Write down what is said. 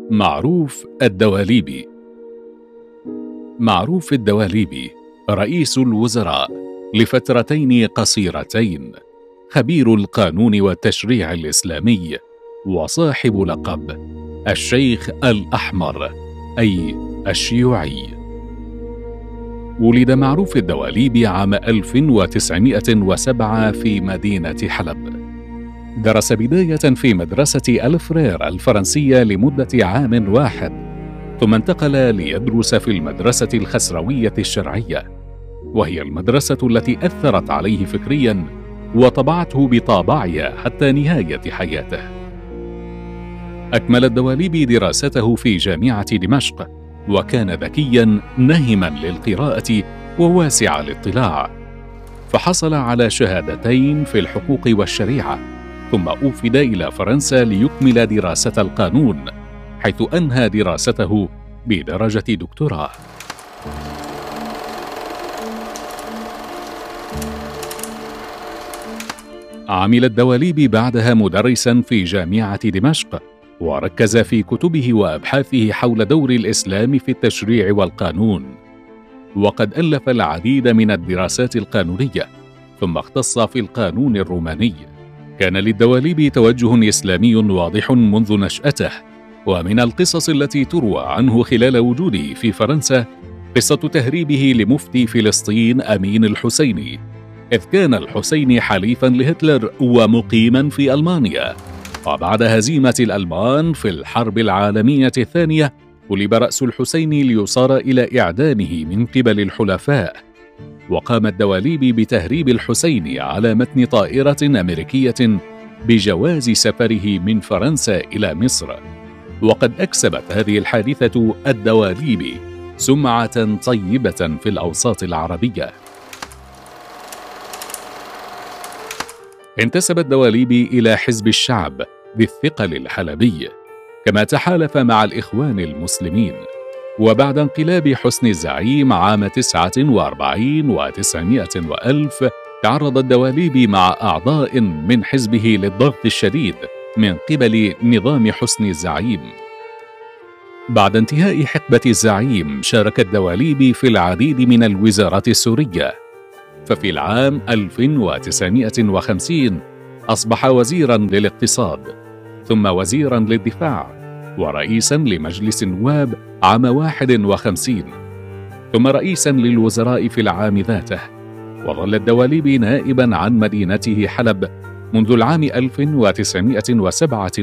معروف الدواليبي. معروف الدواليبي رئيس الوزراء لفترتين قصيرتين، خبير القانون والتشريع الإسلامي، وصاحب لقب الشيخ الأحمر أي الشيوعي. ولد معروف الدواليبي عام 1907 في مدينة حلب. درس بداية في مدرسة الفرير الفرنسية لمدة عام واحد، ثم انتقل ليدرس في المدرسة الخسروية الشرعية، وهي المدرسة التي أثرت عليه فكرياً وطبعته بطابعها حتى نهاية حياته. أكمل الدواليبي دراسته في جامعة دمشق، وكان ذكياً نهماً للقراءة وواسع الاطلاع، فحصل على شهادتين في الحقوق والشريعة، ثم أوفد إلى فرنسا ليكمل دراسة القانون، حيث أنهى دراسته بدرجة دكتوراه. عمل الدواليبي بعدها مدرساً في جامعة دمشق، وركز في كتبه وأبحاثه حول دور الإسلام في التشريع والقانون، وقد ألف العديد من الدراسات القانونية، ثم اختص في القانون الروماني. كان للدواليبي توجه إسلامي واضح منذ نشأته، ومن القصص التي تروى عنه خلال وجوده في فرنسا قصة تهريبه لمفتي فلسطين أمين الحسيني، إذ كان الحسيني حليفاً لهتلر ومقيماً في ألمانيا، وبعد هزيمة الألمان في الحرب العالمية الثانية قلب رأس الحسيني ليصار إلى إعدامه من قبل الحلفاء، وقام الدواليبي بتهريب الحسيني على متن طائرة أمريكية بجواز سفره من فرنسا إلى مصر. وقد أكسبت هذه الحادثة الدواليبي سمعة طيبة في الأوساط العربية. انتسب الدواليبي إلى حزب الشعب ذي الثقل الحلبي، كما تحالف مع الإخوان المسلمين. وبعد انقلاب حسني الزعيم عام 49 و900 وألف، تعرض الدواليبي مع أعضاء من حزبه للضغط الشديد من قبل نظام حسني الزعيم. بعد انتهاء حقبة الزعيم شارك الدواليبي في العديد من الوزارات السورية، ففي العام 1950 أصبح وزيراً للاقتصاد، ثم وزيراً للدفاع، ورئيساً لمجلس النواب عام 51، ثم رئيساً للوزراء في العام ذاته. وظل الدواليبي نائباً عن مدينته حلب منذ العام 1907